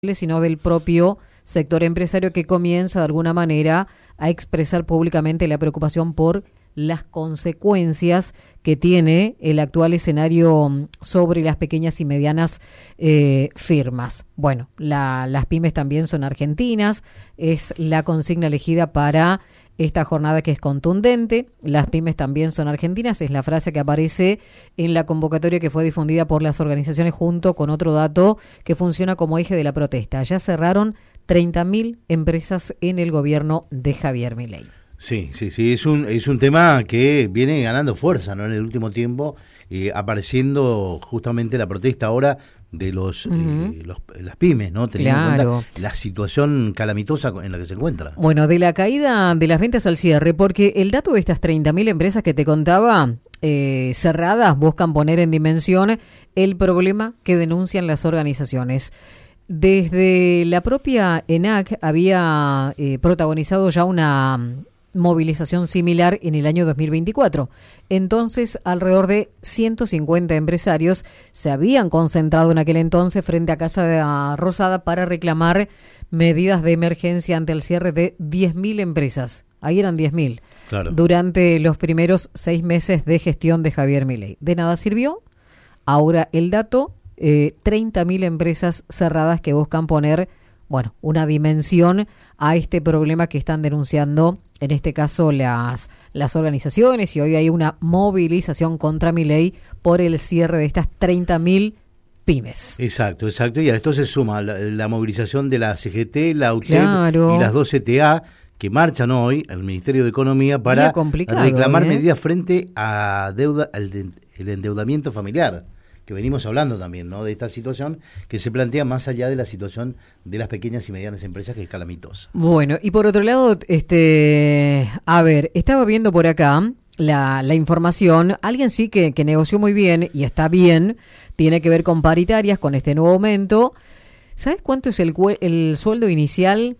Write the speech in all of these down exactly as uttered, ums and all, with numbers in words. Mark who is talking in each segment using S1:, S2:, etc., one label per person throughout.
S1: sino del propio sector empresario que comienza de alguna manera a expresar públicamente la preocupación por las consecuencias que tiene el actual escenario sobre las pequeñas y medianas eh, firmas. Bueno, la, las pymes también son argentinas, es la consigna elegida para esta jornada que es contundente. Las pymes también son argentinas, es la frase que aparece en la convocatoria que fue difundida por las organizaciones junto con otro dato que funciona como eje de la protesta. Ya cerraron treinta mil empresas en el gobierno de Javier Milei.
S2: Sí, sí, sí, es un es un tema que viene ganando fuerza, ¿no? En el último tiempo, eh, apareciendo justamente la protesta ahora de los, uh-huh. eh, los las pymes, ¿no? Teniendo
S1: claro.
S2: en cuenta la situación calamitosa en la que se encuentra.
S1: Bueno, de la caída de las ventas al cierre, porque el dato de estas treinta mil empresas que te contaba, eh, cerradas, buscan poner en dimensión el problema que denuncian las organizaciones. Desde la propia ENAC había eh, protagonizado ya una movilización similar en el año dos mil veinticuatro. Entonces, alrededor de ciento cincuenta empresarios se habían concentrado en aquel entonces frente a Casa Rosada para reclamar medidas de emergencia ante el cierre de diez mil empresas. Ahí eran diez mil.
S2: Claro. Durante
S1: los primeros seis meses de gestión de Javier Milei. De nada sirvió. Ahora el dato, eh, treinta mil empresas cerradas que buscan poner, bueno, una dimensión a este problema que están denunciando en este caso las, las organizaciones, y hoy hay una movilización contra Milei por el cierre de estas treinta mil pymes.
S2: Exacto, exacto, y a esto se suma la, la movilización de la C G T, la U T E B
S1: claro.
S2: y las dos C T A, que marchan hoy al Ministerio de Economía para reclamar
S1: ¿eh?
S2: medidas frente a deuda, al de, el endeudamiento familiar, que venimos hablando también, ¿no? De esta situación que se plantea más allá de la situación de las pequeñas y medianas empresas, que es calamitosa.
S1: Bueno, y por otro lado, este, a ver, estaba viendo por acá la, la información, alguien sí que, que negoció muy bien y está bien, tiene que ver con paritarias, con este nuevo aumento. ¿Sabes cuánto es el, el sueldo inicial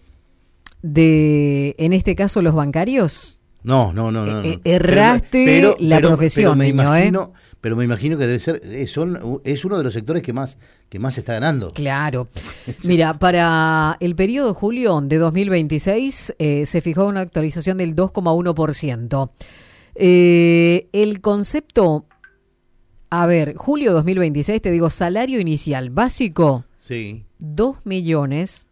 S1: de, en este caso, los bancarios?
S2: No, no, no, no.
S1: Eh, erraste pero, pero, la pero, profesión,
S2: pero me
S1: niño,
S2: imagino,
S1: ¿eh?
S2: Pero me imagino que debe ser, son, es uno de los sectores que más que más se está ganando.
S1: Claro. Mira, para el periodo julio de dos mil veintiséis eh, se fijó una actualización del dos coma uno por ciento. Eh, el concepto, a ver, julio dos mil veintiséis, te digo, salario inicial básico,
S2: sí.
S1: dos millones,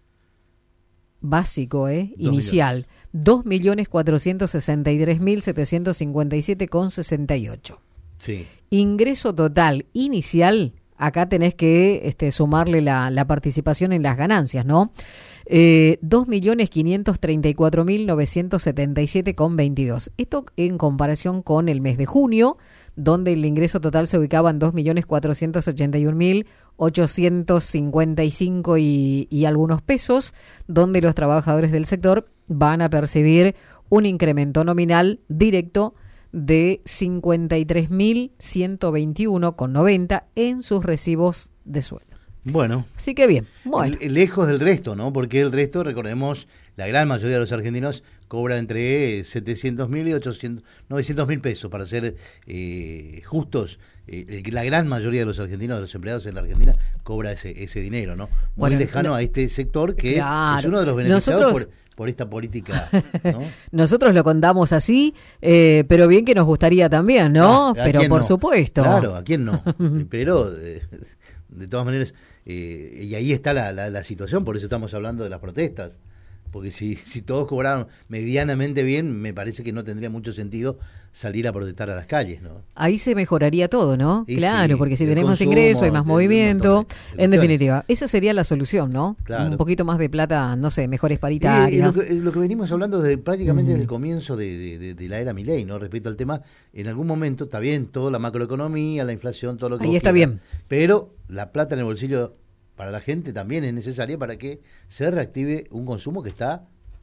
S1: básico, ¿eh? Dos inicial, dos millones cuatrocientos sesenta y tres mil setecientos cincuenta y siete con sesenta y ocho.
S2: Sí.
S1: Ingreso total inicial, acá tenés que este, sumarle la, la participación en las ganancias, ¿no? Eh, dos millones quinientos treinta y cuatro mil novecientos setenta y siete con veintidós. Esto en comparación con el mes de junio, donde el ingreso total se ubicaba en dos millones cuatrocientos ochenta y un mil ochocientos cincuenta y cinco y, y algunos pesos, donde los trabajadores del sector van a percibir un incremento nominal directo de cincuenta y tres mil ciento veintiuno con noventa en sus recibos de sueldo.
S2: Bueno.
S1: Así que bien. Bueno.
S2: Lejos del resto, ¿no? Porque el resto, recordemos, la gran mayoría de los argentinos cobra entre setecientos mil y ochocientos, novecientos mil pesos, para ser eh, justos. Eh, la gran mayoría de los argentinos, de los empleados en la Argentina, cobra ese ese dinero, ¿no? Muy bueno, lejano no, a este sector que claro, es uno de los beneficiados nosotros, por... por esta política, ¿no?
S1: Nosotros lo contamos así, eh, pero bien que nos gustaría también, ¿no? Ah, pero por
S2: no?
S1: supuesto.
S2: Claro, ¿a quién no? Pero, de, de todas maneras, eh, y ahí está la, la, la situación, por eso estamos hablando de las protestas. Porque si, si todos cobraron medianamente bien, me parece que no tendría mucho sentido salir a protestar a las calles, ¿no?
S1: Ahí se mejoraría todo, ¿no?
S2: Y
S1: claro,
S2: sí,
S1: porque si tenemos
S2: consumo,
S1: ingreso, hay más de, movimiento, de de en definitiva, esa sería la solución, ¿no?
S2: Claro.
S1: Un poquito más de plata, no sé, mejores paritarias.
S2: Eh, lo, que, lo que venimos hablando desde prácticamente mm. desde el comienzo de, de, de, de la era Milei, ¿no? Respecto al tema, en algún momento, está bien, toda la macroeconomía, la inflación, todo lo que
S1: ahí está quieras, bien.
S2: Pero la plata en el bolsillo para la gente también es necesaria para que se reactive un consumo que está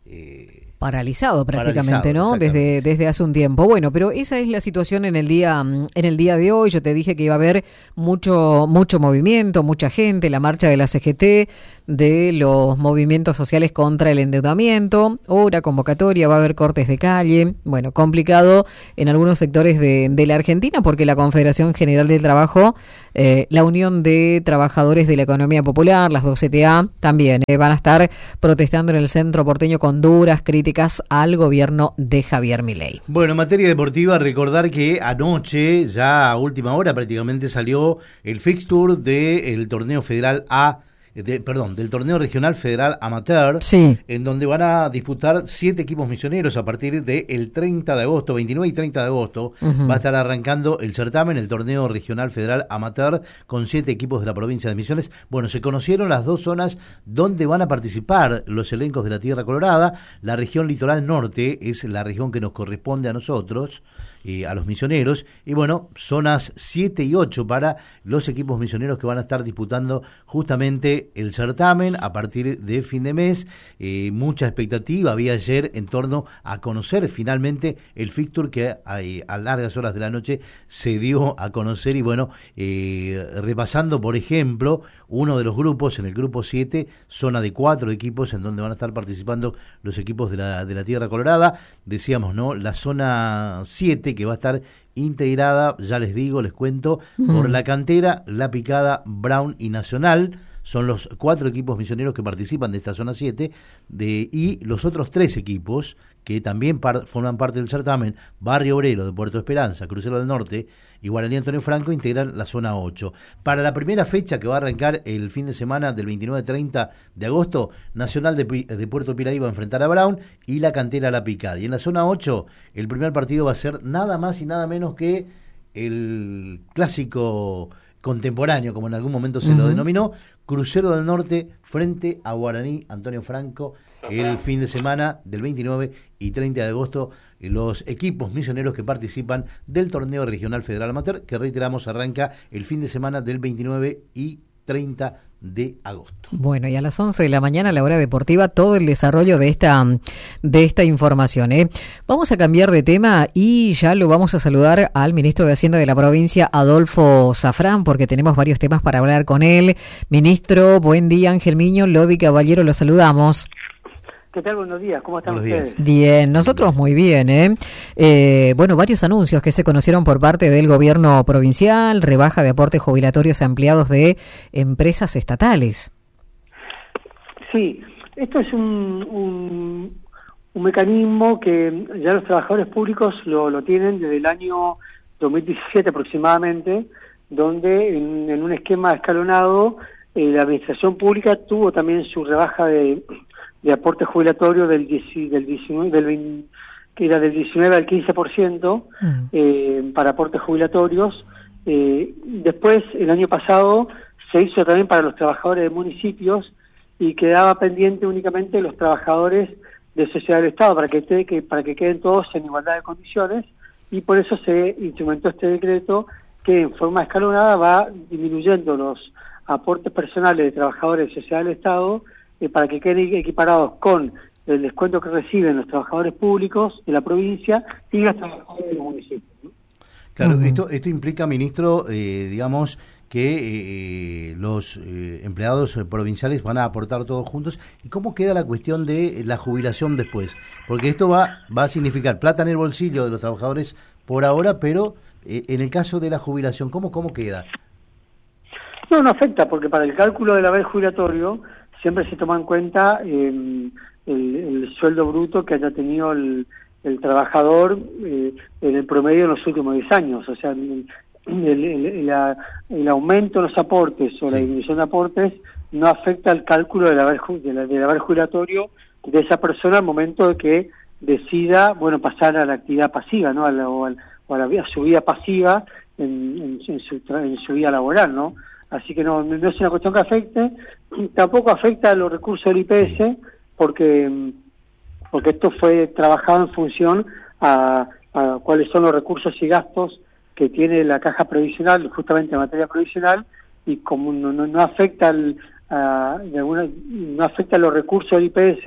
S2: Eh,
S1: paralizado prácticamente,
S2: paralizado,
S1: ¿no? Desde desde hace un tiempo. Bueno, pero esa es la situación en el día en el día de hoy. Yo te dije que iba a haber mucho mucho movimiento, mucha gente, la marcha de la C G T, de los movimientos sociales contra el endeudamiento, hora convocatoria, va a haber cortes de calle. Bueno, complicado en algunos sectores de, de la Argentina porque la Confederación General del Trabajo, eh, la Unión de Trabajadores de la Economía Popular, las dos C T A, también eh, van a estar protestando en el centro porteño con duras críticas al gobierno de Javier Milei.
S2: Bueno, en materia deportiva, recordar que anoche, ya a última hora prácticamente, salió el fixture del torneo federal A, de, perdón, del torneo regional federal amateur,
S1: sí,
S2: en donde van a disputar siete equipos misioneros a partir del treinta de agosto, veintinueve y treinta de agosto, uh-huh. va a estar arrancando el certamen, el torneo regional federal amateur, con siete equipos de la provincia de Misiones. Bueno, se conocieron las dos zonas donde van a participar los elencos de la Tierra Colorada. La región litoral norte es la región que nos corresponde a nosotros, eh, a los misioneros, y bueno, zonas siete y ocho para los equipos misioneros que van a estar disputando justamente el certamen a partir de fin de mes. Eh, mucha expectativa había ayer en torno a conocer finalmente el fixture que hay, a largas horas de la noche se dio a conocer. Y bueno, eh, repasando por ejemplo uno de los grupos, en el grupo siete, zona de cuatro equipos en donde van a estar participando los equipos de la, de la Tierra Colorada, decíamos, ¿no? La zona siete, que va a estar integrada, ya les digo, les cuento, mm. por La Cantera, La Picada, Brown y Nacional. Son los cuatro equipos misioneros que participan de esta zona siete, de, y los otros tres equipos que también par, forman parte del certamen, Barrio Obrero de Puerto Esperanza, Crucero del Norte y Guaraní Antonio Franco, integran la zona ocho. Para la primera fecha, que va a arrancar el fin de semana del veintinueve al treinta de agosto, Nacional de, de Puerto Piray va a enfrentar a Brown y La Cantera a La Picada. Y en la zona ocho, el primer partido va a ser nada más y nada menos que el clásico contemporáneo, como en algún momento se uh-huh. lo denominó, Crucero del Norte frente a Guaraní Antonio Franco, el fin de semana del veintinueve y treinta de agosto, los equipos misioneros que participan del torneo regional federal amateur, que reiteramos arranca el fin de semana del veintinueve y treinta de agosto.
S1: Bueno, y a las once de la mañana, a la hora deportiva, todo el desarrollo de esta de esta información. ¿eh? Vamos a cambiar de tema y ya lo vamos a saludar al ministro de Hacienda de la provincia, Adolfo Zafrán, porque tenemos varios temas para hablar con él. Ministro, buen día. Ángel Miño, Lodi Caballero, lo saludamos.
S3: ¿Qué tal? Buenos días. ¿Cómo están
S2: Buenos
S3: ustedes?
S2: Días.
S1: Bien, nosotros muy bien. ¿eh? Eh, bueno, varios anuncios que se conocieron por parte del gobierno provincial, rebaja de aportes jubilatorios a empleados de empresas estatales.
S3: Sí, esto es un, un, un mecanismo que ya los trabajadores públicos lo, lo tienen desde el año dos mil diecisiete aproximadamente, donde en, en un esquema escalonado eh, la administración pública tuvo también su rebaja de... de aporte jubilatorio del, del diecinueve, del veinte, que era del diecinueve al quince por ciento uh-huh. eh, para aportes jubilatorios. Eh, después, el año pasado, se hizo también para los trabajadores de municipios y quedaba pendiente únicamente los trabajadores de sociedad del Estado para que, te, que, para que queden todos en igualdad de condiciones, y por eso se instrumentó este decreto que en forma escalonada va disminuyendo los aportes personales de trabajadores de sociedad del Estado Eh, para que queden equiparados con el descuento que reciben los trabajadores públicos de la provincia y los trabajadores de los municipios, ¿no?
S2: Claro, uh-huh. esto esto implica, ministro, eh, digamos, que eh, los eh, empleados provinciales van a aportar todos juntos. ¿Y cómo queda la cuestión de la jubilación después? Porque esto va, va a significar plata en el bolsillo de los trabajadores por ahora, pero eh, en el caso de la jubilación, ¿cómo, cómo queda?
S3: No, no afecta, porque para el cálculo del haber jubilatorio siempre se toma en cuenta eh, el, el sueldo bruto que haya tenido el, el trabajador eh, en el promedio en los últimos diez años. O sea, el, el, el, la, el aumento de los aportes o sí. la disminución de aportes no afecta al cálculo del haber, del haber jubilatorio de esa persona al momento de que decida, bueno, pasar a la actividad pasiva, ¿no? A la, o, a, o a, la, a su vida pasiva en, en, en, su, en su vida laboral, ¿no? Así que no, no es una cuestión que afecte, tampoco afecta a los recursos del I P S, sí. porque porque esto fue trabajado en función a, a cuáles son los recursos y gastos que tiene la caja previsional, justamente en materia previsional, y como no, no, no afecta al, a, de alguna, no afecta a los recursos del I P S,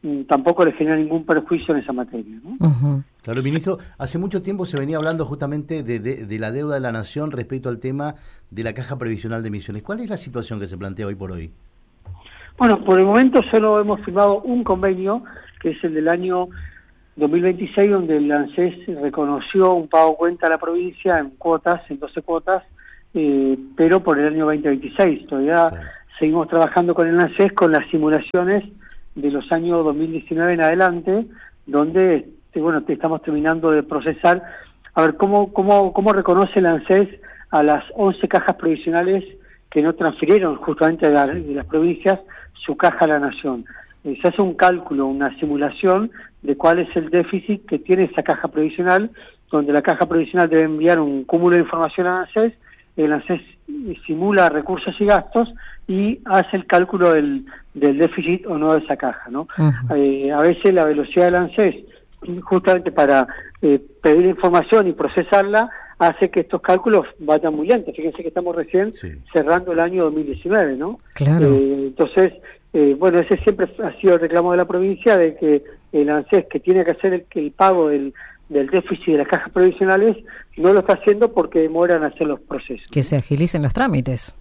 S3: mm, tampoco le genera ningún perjuicio en esa materia, ¿no?
S2: Uh-huh. Claro, ministro, hace mucho tiempo se venía hablando justamente de, de, de la deuda de la Nación respecto al tema de la Caja Previsional de Emisiones. ¿Cuál es la situación que se plantea hoy por hoy?
S3: Bueno, por el momento solo hemos firmado un convenio, que es el del año dos mil veintiséis, donde el ANSES reconoció un pago cuenta a la provincia en cuotas, en doce cuotas, eh, pero por el año veinte veintiséis. Todavía claro. Seguimos trabajando con el ANSES con las simulaciones de los años dos mil diecinueve en adelante, donde bueno, estamos terminando de procesar, a ver, cómo, cómo, cómo reconoce el ANSES a las once cajas provisionales que no transfirieron justamente de, la, de las provincias su caja a la Nación. Eh, se hace un cálculo, una simulación de cuál es el déficit que tiene esa caja provisional, donde la caja provisional debe enviar un cúmulo de información al ANSES, el ANSES simula recursos y gastos y hace el cálculo del, del déficit o no de esa caja, ¿no? Uh-huh. Eh, a veces la velocidad del ANSES, justamente para eh, pedir información y procesarla, hace que estos cálculos vayan muy lentos. Fíjense que estamos recién sí. cerrando el año dos mil diecinueve, ¿no?
S1: Claro.
S3: Eh, entonces, eh, bueno, ese siempre ha sido el reclamo de la provincia, de que el ANSES, que tiene que hacer el, el pago del, del déficit de las cajas provisionales, no lo está haciendo porque demoran hacer los procesos.
S1: Que se agilicen los trámites.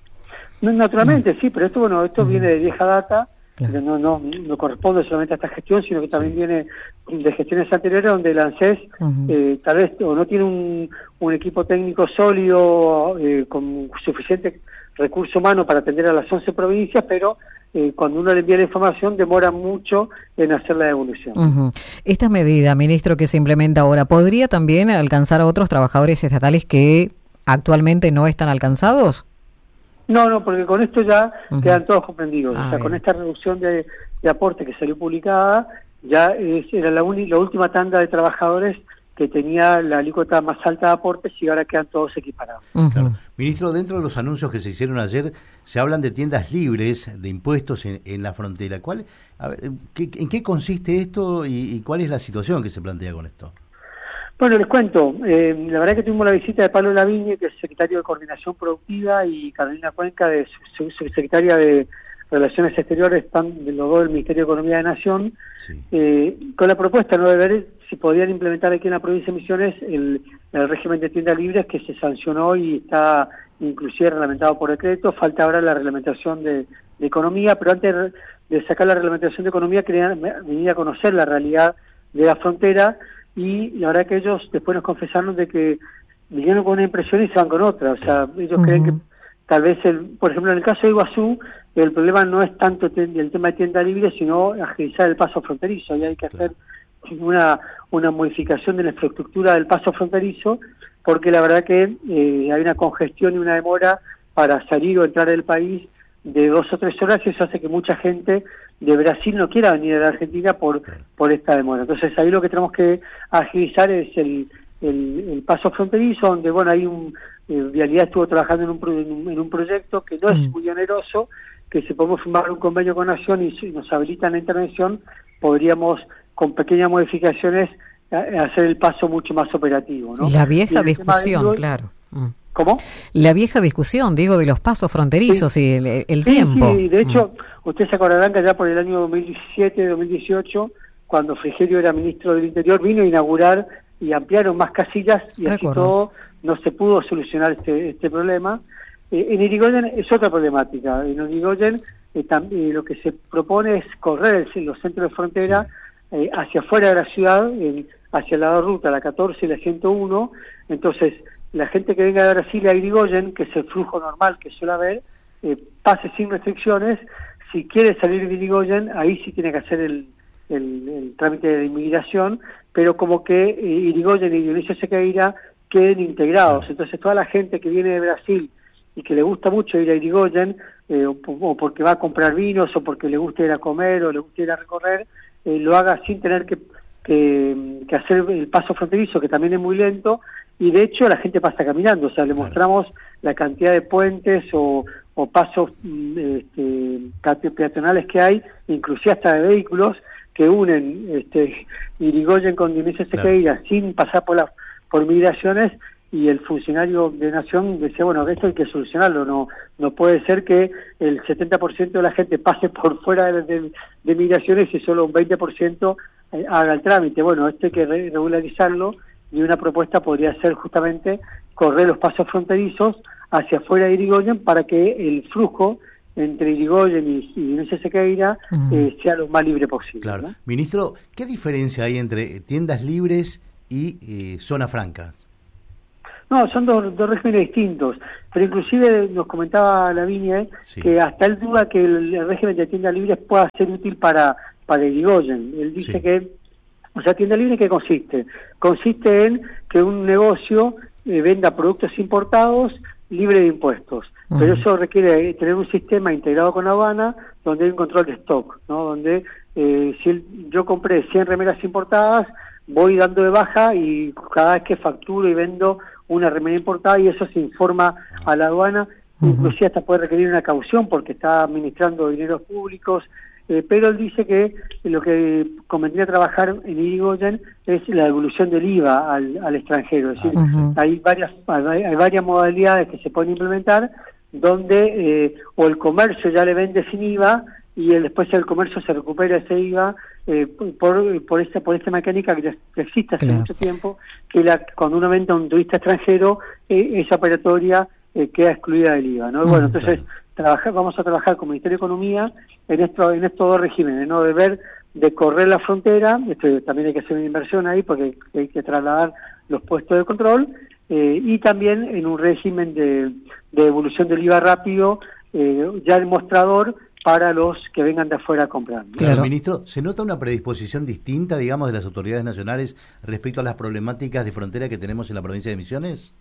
S3: No, naturalmente, mm. sí, pero esto, bueno, esto mm. viene de vieja data. Claro. No, no, no corresponde solamente a esta gestión, sino que también sí. viene de gestiones anteriores donde el ANSES uh-huh. eh, tal vez o no tiene un, un equipo técnico sólido eh, con suficiente recurso humano para atender a las once provincias, pero eh, cuando uno le envía la información demora mucho en hacer la devolución.
S1: Uh-huh. Esta medida, ministro, que se implementa ahora, ¿podría también alcanzar a otros trabajadores estatales que actualmente no están alcanzados?
S3: No, no, porque con esto ya uh-huh. quedan todos comprendidos. Ah, o sea, bien. Con esta reducción de, de aporte que salió publicada, ya es, era la, uni, la última tanda de trabajadores que tenía la alícuota más alta de aportes y ahora quedan todos equiparados.
S2: Uh-huh. Claro. Ministro, dentro de los anuncios que se hicieron ayer, se hablan de tiendas libres de impuestos en, en la frontera. ¿Cuál, a ver, ¿qué, ¿En qué consiste esto y, y cuál es la situación que se plantea con esto?
S3: Bueno, les cuento, eh, la verdad que tuvimos la visita de Pablo Lavigne, que es secretario de Coordinación Productiva, y Carolina Cuenca, de su, su secretaria de Relaciones Exteriores, están de los dos del Ministerio de Economía de Nación, sí. eh, con la propuesta ¿no? de ver si podían implementar aquí en la provincia de Misiones el, el régimen de tiendas libres que se sancionó y está inclusive reglamentado por decreto. Falta ahora la reglamentación de, de Economía, pero antes de sacar la reglamentación de Economía querían venir a conocer la realidad de la frontera. Y la verdad que ellos después nos confesaron de que vinieron con una impresión y se van con otra. O sea, ellos uh-huh. creen que tal vez, el, por ejemplo, en el caso de Iguazú, el problema no es tanto el tema de tienda libre, sino agilizar el paso fronterizo. Y hay que hacer una, una modificación de la infraestructura del paso fronterizo, porque la verdad que eh, hay una congestión y una demora para salir o entrar del país de dos o tres horas, y eso hace que mucha gente de Brasil no quiera venir a la Argentina por por esta demora. Entonces ahí lo que tenemos que agilizar es el, el, el paso fronterizo, donde bueno hay un eh, Vialidad estuvo trabajando en un, pro, en un en un proyecto que no es muy oneroso, que si podemos firmar un convenio con Nación y, y nos habilitan la intervención, podríamos con pequeñas modificaciones a, a hacer el paso mucho más operativo, ¿no?
S1: La vieja discusión, de, claro. Mm.
S3: ¿Cómo?
S1: La vieja discusión, digo, de los pasos fronterizos sí. y el, el
S3: sí,
S1: tiempo.
S3: Sí, de hecho, mm. ustedes se acordarán que allá por el año dos mil diecisiete, dos mil dieciocho, cuando Frigerio era ministro del Interior, vino a inaugurar y ampliaron más casillas y Recuerdo. Así todo no se pudo solucionar este este problema. Eh, en Irigoyen es otra problemática. En Irigoyen eh, eh, lo que se propone es correr el, los centros de frontera sí. eh, hacia afuera de la ciudad, eh, hacia la ruta, la catorce y la ciento uno. Entonces, la gente que venga de Brasil a Irigoyen, que es el flujo normal que suele haber, eh, pase sin restricciones. Si quiere salir de Irigoyen, ahí sí tiene que hacer el, el, el trámite de inmigración, pero como que eh, Irigoyen y Dionisio Sequeira queden integrados. Entonces toda la gente que viene de Brasil y que le gusta mucho ir a Irigoyen, eh, o, o porque va a comprar vinos, o porque le gusta ir a comer, o le gusta ir a recorrer, eh, lo haga sin tener que, que, que hacer el paso fronterizo, que también es muy lento. Y de hecho la gente pasa caminando, o sea, le mostramos la cantidad de puentes o, o pasos este, peatonales que hay, inclusive hasta de vehículos que unen este, Irigoyen con Dionisio Sequeira claro. sin pasar por las por migraciones, y el funcionario de Nación decía, bueno, esto hay que solucionarlo, no no puede ser que el setenta por ciento de la gente pase por fuera del, del, de migraciones y solo un veinte por ciento eh, haga el trámite. Bueno, esto hay que re regularizarlo y una propuesta podría ser justamente correr los pasos fronterizos hacia afuera de Irigoyen para que el flujo entre Irigoyen y, y Ignacio Sequeira uh-huh. eh, sea lo más libre posible.
S2: Claro.
S3: ¿no?
S2: Ministro, ¿qué diferencia hay entre tiendas libres y eh, zona franca?
S3: No, son dos, dos regímenes distintos, pero inclusive nos comentaba Lavinia sí. que hasta él duda que el, el régimen de tiendas libres pueda ser útil para, para Irigoyen. Él dice sí. que, o sea, tienda libre, ¿qué consiste? Consiste en que un negocio eh, venda productos importados libre de impuestos, uh-huh. pero eso requiere tener un sistema integrado con aduana donde hay un control de stock, ¿no? Donde eh, si el, yo compré cien remeras importadas, voy dando de baja y cada vez que facturo y vendo una remera importada y eso se informa a la aduana, uh-huh. inclusive hasta puede requerir una caución porque está administrando dineros públicos, eh, pero él dice que lo que convendría trabajar en Irigoyen es la devolución del I V A al, al extranjero, es decir, uh-huh. hay varias hay, hay varias modalidades que se pueden implementar donde eh, o el comercio ya le vende sin I V A y el, después el comercio se recupera ese I V A eh, por por esta por esta mecánica que ya existe hace claro. mucho tiempo, que la, cuando uno vende a un turista extranjero eh, esa operatoria eh, queda excluida del I V A, ¿no? Uh-huh. Bueno, entonces trabajar, vamos a trabajar con el Ministerio de Economía en esto en estos dos regímenes, ¿no? De ver de correr la frontera, esto también hay que hacer una inversión ahí porque hay que trasladar los puestos de control eh, y también en un régimen de, de devolución del I V A rápido, eh, ya el mostrador para los que vengan de afuera a comprar. ¿no?
S2: Claro, ministro, ¿se nota una predisposición distinta, digamos, de las autoridades nacionales respecto a las problemáticas de frontera que tenemos en la provincia de Misiones?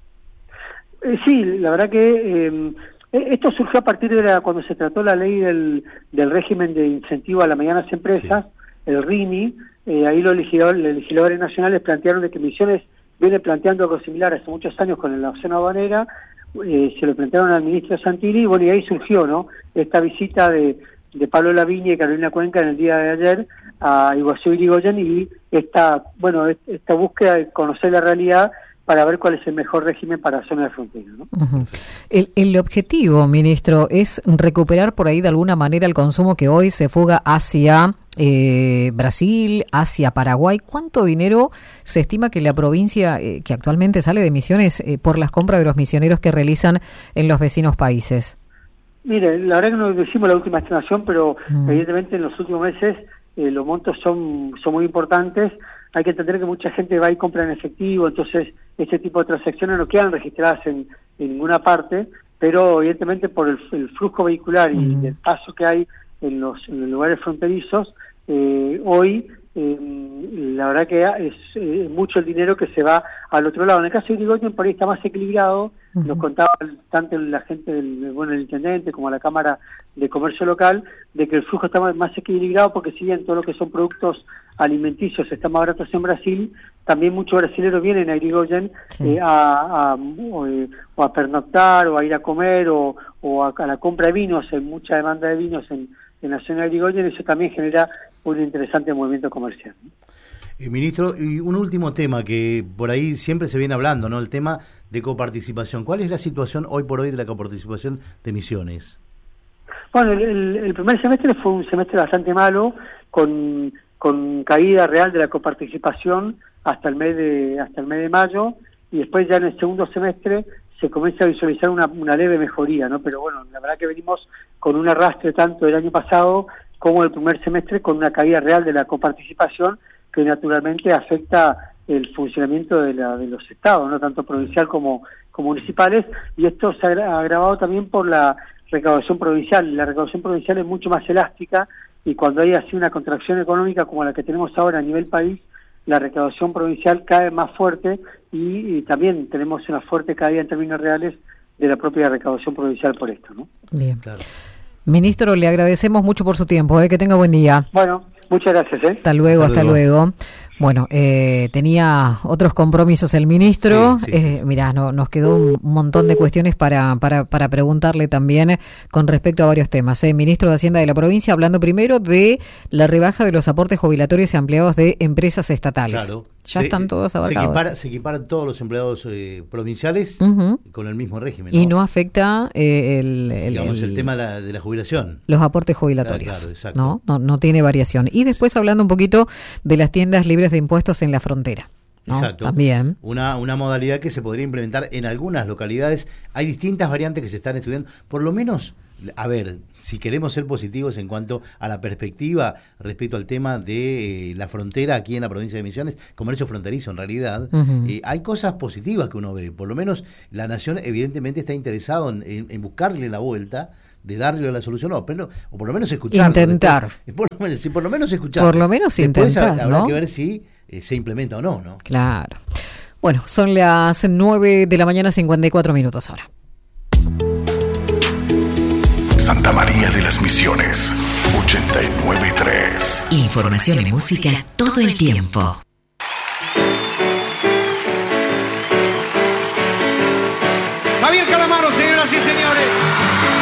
S3: Eh, sí, la verdad que eh, esto surgió a partir de la, cuando se trató la ley del, del régimen de incentivo a las medianas empresas, sí. el R I N I, eh, ahí los legisladores, los legisladores nacionales plantearon de que Misiones viene planteando algo similar hace muchos años con la opción aduanera. Eh, se lo plantearon al ministro Santilli, bueno, y ahí surgió, ¿no?, esta visita de, de Pablo Lavinia y Carolina Cuenca en el día de ayer a Iguazú Irigoyen y esta, bueno, esta búsqueda de conocer la realidad para ver cuál es el mejor régimen para la zona de frontera, ¿no?
S1: Uh-huh. El, el objetivo, ministro, es recuperar por ahí de alguna manera el consumo que hoy se fuga hacia eh, Brasil, hacia Paraguay. ¿Cuánto dinero se estima que la provincia, eh, que actualmente sale de Misiones, eh, por las compras de los misioneros que realizan en los vecinos países?
S3: Mire, la verdad que no hicimos la última estimación, pero uh-huh. evidentemente en los últimos meses eh, los montos son, son muy importantes. Hay que entender que mucha gente va y compra en efectivo, entonces este tipo de transacciones no quedan registradas en, en ninguna parte, pero evidentemente por el, el flujo vehicular y mm. el paso que hay en los, en los lugares fronterizos, eh, hoy eh, la verdad que es eh, mucho el dinero que se va al otro lado. En el caso de Irigoyen por ahí está más equilibrado, uh-huh. nos contaba tanto la gente del, bueno, el intendente como la Cámara de Comercio Local, de que el flujo está más, más equilibrado porque si bien todo lo que son productos alimenticios están más baratos en Brasil, también muchos brasileños vienen a Irigoyen sí. eh, a, a, o, eh, o a pernoctar o a ir a comer o, o a, a la compra de vinos, hay mucha demanda de vinos en, en la zona de Irigoyen, eso también genera un interesante movimiento comercial.
S2: Eh, ministro, y un último tema que por ahí siempre se viene hablando, ¿no? El tema de coparticipación. ¿Cuál es la situación hoy por hoy de la coparticipación de Misiones?
S3: Bueno, el, el, el primer semestre fue un semestre bastante malo, con, con caída real de la coparticipación hasta el mes de hasta el mes de mayo, y después ya en el segundo semestre se comienza a visualizar una, una leve mejoría, ¿no? Pero bueno, la verdad que venimos con un arrastre tanto del año pasado como el primer semestre con una caída real de la coparticipación que naturalmente afecta el funcionamiento de, la, de los estados, no tanto provincial como, como municipales, y esto se ha agravado también por la recaudación provincial. La recaudación provincial es mucho más elástica y cuando hay así una contracción económica como la que tenemos ahora a nivel país, la recaudación provincial cae más fuerte y, y también tenemos una fuerte caída en términos reales de la propia recaudación provincial por esto, ¿no?
S1: Bien. Claro. Ministro, le agradecemos mucho por su tiempo, ¿eh? Que tenga buen día.
S3: Bueno, muchas gracias. ¿eh?
S1: Hasta luego, hasta, hasta luego. luego. Bueno, eh, tenía otros compromisos el ministro.
S2: Sí, sí,
S1: eh,
S2: sí.
S1: Mirá, no, nos quedó un montón de cuestiones para, para, para preguntarle también con respecto a varios temas. Eh, ministro de Hacienda de la provincia, hablando primero de la rebaja de los aportes jubilatorios y empleados de empresas estatales.
S2: Claro.
S1: Ya
S2: se,
S1: están todos abarcados.
S2: Se, equipara, se equiparan todos los empleados eh, provinciales
S1: uh-huh.
S2: con el mismo régimen. ¿no?
S1: Y no afecta eh, el, el,
S2: Digamos, el,
S1: el
S2: tema de la, de la jubilación.
S1: Los aportes jubilatorios.
S2: Claro, exacto.
S1: ¿no? No, no tiene variación. Y después hablando un poquito de las tiendas libres de impuestos en la frontera. ¿no?
S2: Exacto.
S1: También.
S2: Una, una modalidad que se podría implementar en algunas localidades. Hay distintas variantes que se están estudiando. Por lo menos, a ver, si queremos ser positivos en cuanto a la perspectiva respecto al tema de eh, la frontera aquí en la provincia de Misiones, comercio fronterizo en realidad, uh-huh. eh, hay cosas positivas que uno ve. Por lo menos la nación evidentemente está interesado en, en, en buscarle la vuelta, de darle la solución, o, pero, o por lo menos escucharlo.
S1: Intentar.
S2: Después, por, lo menos, sí, por lo menos escucharlo.
S1: Por lo menos
S2: después
S1: intentar,
S2: habrá
S1: ¿no?
S2: que ver si eh, se implementa o no, ¿no?
S1: Claro. Bueno, son las nueve de la mañana, cincuenta y cuatro minutos ahora.
S4: Santa María de las Misiones, ochenta y nueve punto tres.
S5: Información y música todo el tiempo.
S6: Javier Calamaro, señoras y señores.